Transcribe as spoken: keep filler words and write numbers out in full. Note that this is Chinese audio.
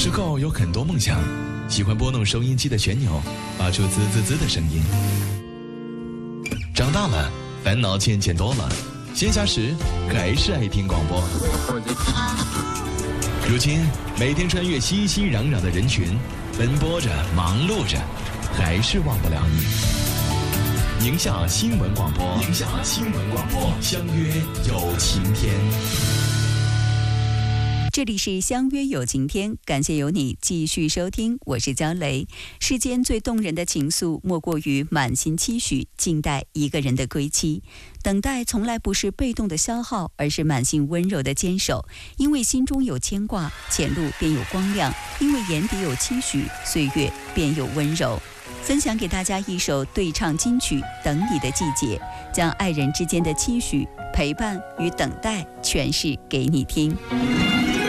时候有很多梦想，喜欢拨弄收音机的旋钮，发出滋滋滋的声音。长大了，烦恼渐渐多了，闲暇时还是爱听广播。如今，每天穿越熙熙攘攘的人群，奔波着，忙碌着，还是忘不了你。宁夏新闻广播，宁夏新闻广播，相约有晴天。 这里是相约有晴天，感谢有你继续收听，我是焦雷。世间最动人的情愫，莫过于满心期许，静待一个人的归期。等待从来不是被动的消耗，而是满心温柔的坚守。因为心中有牵挂，前路便有光亮；因为眼底有期许，岁月便有温柔。分享给大家一首对唱金曲《等你的季节》，将爱人之间的期许、陪伴与等待诠释给你听。